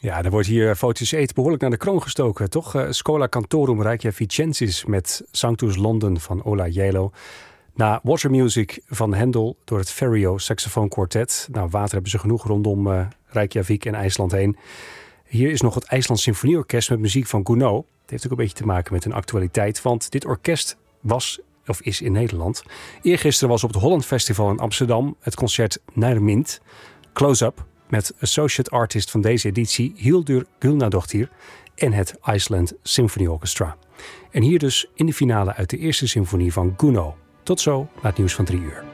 Ja, er wordt hier foto's eten behoorlijk naar de kroon gestoken, toch? Schola Cantorum Reykjavicensis met Sanctus London van Ola Gjeilo. Na Water Music van Handel door het Ferrio Saxofoon Quartet. Nou, water hebben ze genoeg rondom Reykjavik en IJsland heen. Hier is nog het IJslands Symfonieorkest met muziek van Gounod. Het heeft ook een beetje te maken met hun actualiteit, want dit orkest is in Nederland. Eergisteren was op het Holland Festival in Amsterdam het concert Nærmynd. Close-up met associate artist van deze editie Hildur Guðnadóttir en het Iceland Symphony Orchestra. En hier dus in de finale uit de eerste symfonie van Gounod. Tot zo na het nieuws van 3 uur.